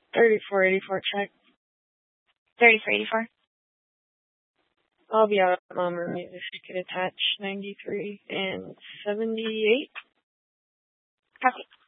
3484 check. 3484. I'll be out at Mom Room. If you could attach 93 and 78. Copy.